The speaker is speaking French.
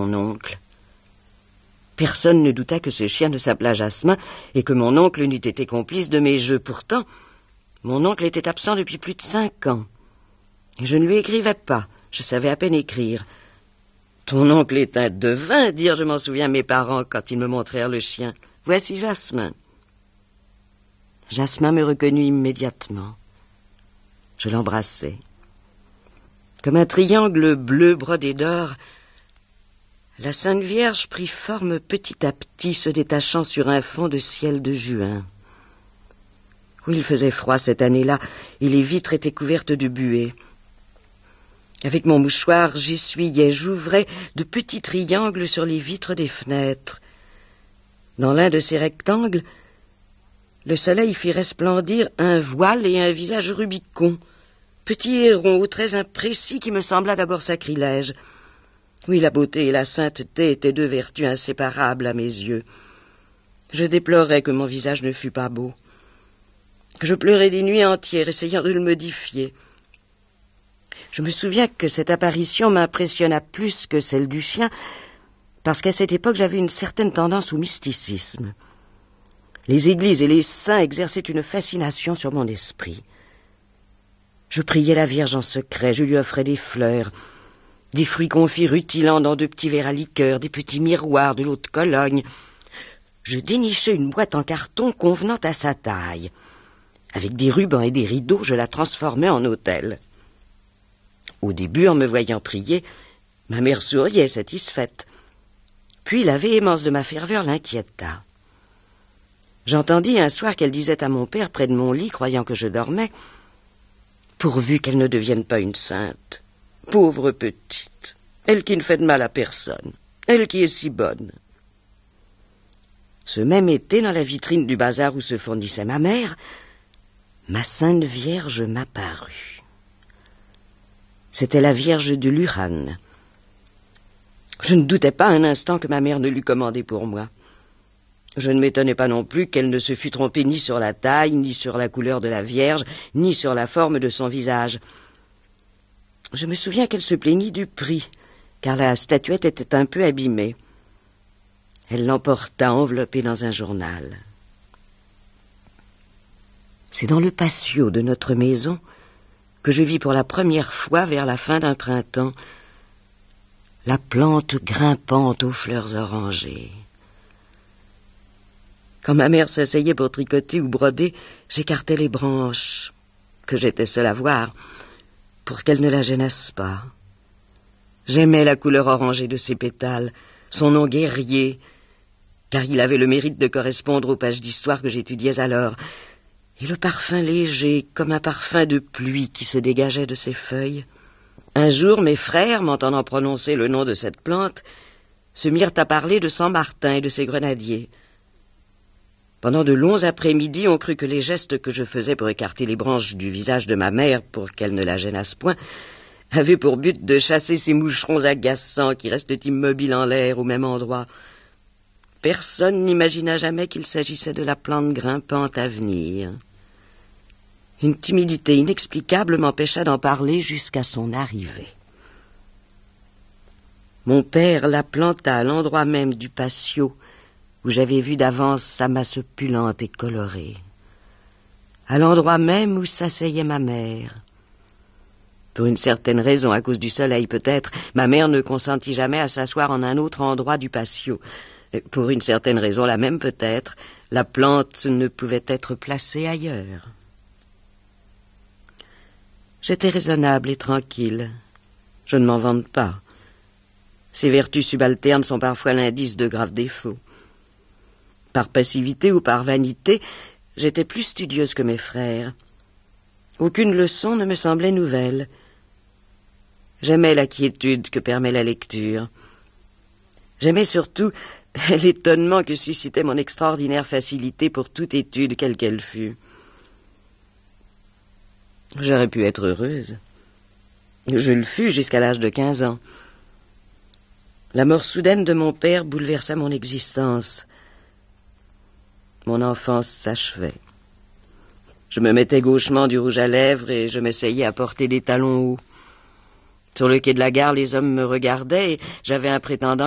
mon oncle. Personne ne douta que ce chien ne s'appelât Jasmin et que mon oncle n'eût été complice de mes jeux. Pourtant, mon oncle était absent depuis plus de 5 ans. Et je ne lui écrivais pas, je savais à peine écrire. Ton oncle est un devin, dire, je m'en souviens, mes parents, quand ils me montrèrent le chien. Voici Jasmin. Jasmin me reconnut immédiatement. Je l'embrassai. Comme un triangle bleu brodé d'or, la Sainte Vierge prit forme petit à petit, se détachant sur un fond de ciel de juin. Oui, il faisait froid cette année-là, et les vitres étaient couvertes de buée. Avec mon mouchoir, j'essuyais, j'ouvrais de petits triangles sur les vitres des fenêtres. Dans l'un de ces rectangles, le soleil fit resplendir un voile et un visage rubicond, petit et rond, aux traits imprécis qui me sembla d'abord sacrilège. Oui, la beauté et la sainteté étaient 2 vertus inséparables à mes yeux. Je déplorais que mon visage ne fût pas beau. Je pleurais des nuits entières, essayant de le modifier. Je me souviens que cette apparition m'impressionna plus que celle du chien, parce qu'à cette époque j'avais une certaine tendance au mysticisme. Les églises et les saints exerçaient une fascination sur mon esprit. Je priais la Vierge en secret, je lui offrais des fleurs, des fruits confits rutilants dans 2 petits verres à liqueur, des petits miroirs, de l'eau de Cologne. Je dénichais une boîte en carton convenant à sa taille. Avec des rubans et des rideaux, je la transformais en autel. Au début, en me voyant prier, ma mère souriait, satisfaite. Puis la véhémence de ma ferveur l'inquiéta. J'entendis un soir qu'elle disait à mon père, près de mon lit, croyant que je dormais, « Pourvu qu'elle ne devienne pas une sainte. Pauvre petite, elle qui ne fait de mal à personne, elle qui est si bonne. » Ce même été, dans la vitrine du bazar où se fournissait ma mère, ma Sainte Vierge m'apparut. C'était la Vierge de Luran. Je ne doutais pas un instant que ma mère ne l'eût commandée pour moi. Je ne m'étonnais pas non plus qu'elle ne se fût trompée ni sur la taille, ni sur la couleur de la Vierge, ni sur la forme de son visage. Je me souviens qu'elle se plaignit du prix, car la statuette était un peu abîmée. Elle l'emporta enveloppée dans un journal. C'est dans le patio de notre maison que je vis pour la première fois, vers la fin d'un printemps, la plante grimpante aux fleurs orangées. Quand ma mère s'asseyait pour tricoter ou broder, j'écartais les branches, que j'étais seule à voir, pour qu'elles ne la gênassent pas. J'aimais la couleur orangée de ses pétales, son nom guerrier, car il avait le mérite de correspondre aux pages d'histoire que j'étudiais alors, et le parfum léger, comme un parfum de pluie qui se dégageait de ses feuilles. Un jour, mes frères, m'entendant prononcer le nom de cette plante, se mirent à parler de San Martin et de ses grenadiers. Pendant de longs après-midi, on crut que les gestes que je faisais pour écarter les branches du visage de ma mère pour qu'elles ne la gênassent point avaient pour but de chasser ces moucherons agaçants qui restent immobiles en l'air au même endroit. Personne n'imagina jamais qu'il s'agissait de la plante grimpante à venir. Une timidité inexplicable m'empêcha d'en parler jusqu'à son arrivée. Mon père la planta à l'endroit même du patio où j'avais vu d'avance sa masse opulente et colorée, à l'endroit même où s'asseyait ma mère. Pour une certaine raison, à cause du soleil peut-être, ma mère ne consentit jamais à s'asseoir en un autre endroit du patio. Pour une certaine raison, la même peut-être, la plante ne pouvait être placée ailleurs. J'étais raisonnable et tranquille. Je ne m'en vante pas. Ces vertus subalternes sont parfois l'indice de graves défauts. Par passivité ou par vanité, j'étais plus studieuse que mes frères. Aucune leçon ne me semblait nouvelle. J'aimais la quiétude que permet la lecture. J'aimais surtout l'étonnement que suscitait mon extraordinaire facilité pour toute étude, quelle qu'elle fût. J'aurais pu être heureuse. Je le fus jusqu'à l'âge de 15 ans. La mort soudaine de mon père bouleversa mon existence. Mon enfance s'achevait. Je me mettais gauchement du rouge à lèvres et je m'essayais à porter des talons hauts. Sur le quai de la gare, les hommes me regardaient et j'avais un prétendant